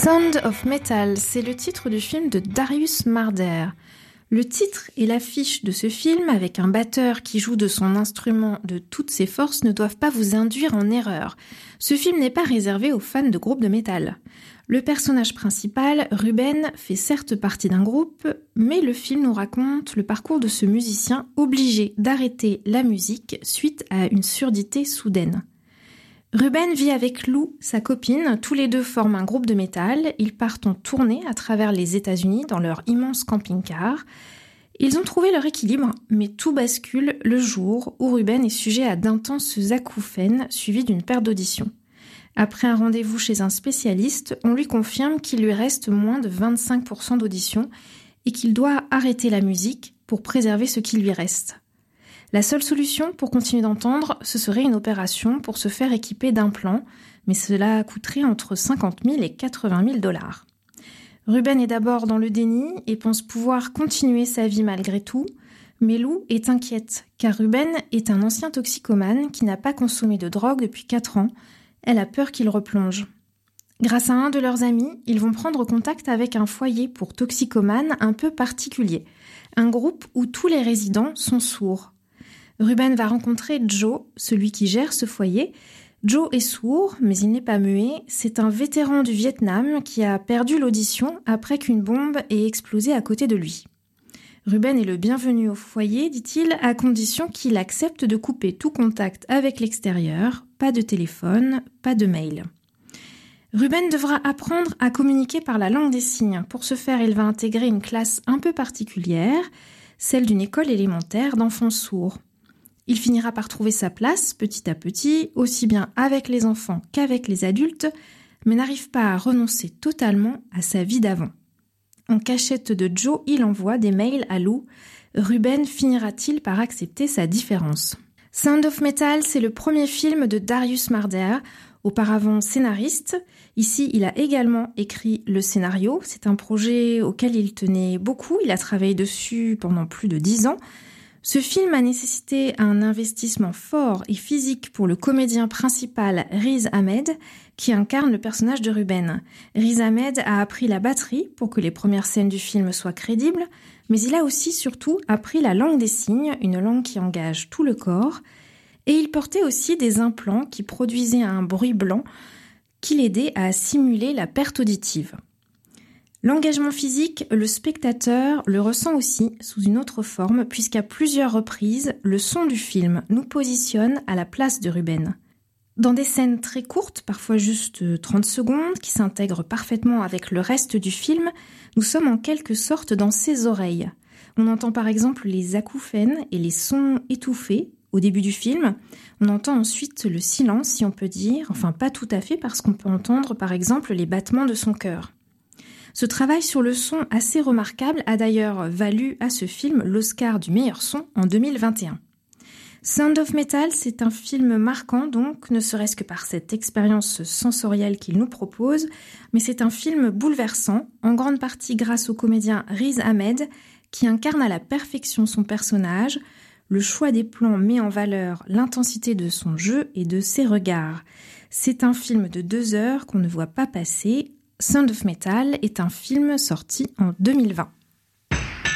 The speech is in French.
Sound of Metal, c'est le titre du film de Darius Marder. Le titre et l'affiche de ce film, avec un batteur qui joue de son instrument de toutes ses forces, ne doivent pas vous induire en erreur. Ce film n'est pas réservé aux fans de groupes de métal. Le personnage principal, Ruben, fait certes partie d'un groupe, mais le film nous raconte le parcours de ce musicien obligé d'arrêter la musique suite à une surdité soudaine. Ruben vit avec Lou, sa copine, tous les deux forment un groupe de métal, ils partent en tournée à travers les États-Unis dans leur immense camping-car. Ils ont trouvé leur équilibre, mais tout bascule le jour où Ruben est sujet à d'intenses acouphènes suivis d'une perte d'audition. Après un rendez-vous chez un spécialiste, on lui confirme qu'il lui reste moins de 25% d'audition et qu'il doit arrêter la musique pour préserver ce qui lui reste. La seule solution pour continuer d'entendre, ce serait une opération pour se faire équiper d'implants, mais cela coûterait entre 50 000 et 80 000 $. Ruben est d'abord dans le déni et pense pouvoir continuer sa vie malgré tout, mais Lou est inquiète, car Ruben est un ancien toxicomane qui n'a pas consommé de drogue depuis 4 ans. Elle a peur qu'il replonge. Grâce à un de leurs amis, ils vont prendre contact avec un foyer pour toxicomanes un peu particulier, un groupe où tous les résidents sont sourds. Ruben va rencontrer Joe, celui qui gère ce foyer. Joe est sourd, mais il n'est pas muet. C'est un vétéran du Vietnam qui a perdu l'audition après qu'une bombe ait explosé à côté de lui. Ruben est le bienvenu au foyer, dit-il, à condition qu'il accepte de couper tout contact avec l'extérieur, pas de téléphone, pas de mail. Ruben devra apprendre à communiquer par la langue des signes. Pour ce faire, il va intégrer une classe un peu particulière, celle d'une école élémentaire d'enfants sourds. Il finira par trouver sa place, petit à petit, aussi bien avec les enfants qu'avec les adultes, mais n'arrive pas à renoncer totalement à sa vie d'avant. En cachette de Joe, il envoie des mails à Lou. Ruben finira-t-il par accepter sa différence ? Sound of Metal, c'est le premier film de Darius Marder, auparavant scénariste. Ici, il a également écrit le scénario. C'est un projet auquel il tenait beaucoup. Il a travaillé dessus pendant plus de 10 ans. Ce film a nécessité un investissement fort et physique pour le comédien principal Riz Ahmed, qui incarne le personnage de Ruben. Riz Ahmed a appris la batterie pour que les premières scènes du film soient crédibles, mais il a aussi surtout appris la langue des signes, une langue qui engage tout le corps, et il portait aussi des implants qui produisaient un bruit blanc qui l'aidait à simuler la perte auditive. L'engagement physique, le spectateur le ressent aussi sous une autre forme, puisqu'à plusieurs reprises, le son du film nous positionne à la place de Ruben. Dans des scènes très courtes, parfois juste 30 secondes, qui s'intègrent parfaitement avec le reste du film, nous sommes en quelque sorte dans ses oreilles. On entend par exemple les acouphènes et les sons étouffés au début du film. On entend ensuite le silence, si on peut dire, enfin pas tout à fait, parce qu'on peut entendre par exemple les battements de son cœur. Ce travail sur le son assez remarquable a d'ailleurs valu à ce film l'Oscar du meilleur son en 2021. Sound of Metal, c'est un film marquant donc, ne serait-ce que par cette expérience sensorielle qu'il nous propose, mais c'est un film bouleversant, en grande partie grâce au comédien Riz Ahmed, qui incarne à la perfection son personnage. Le choix des plans met en valeur l'intensité de son jeu et de ses regards. C'est un film de 2 heures qu'on ne voit pas passer. Sound of Metal est un film sorti en 2020.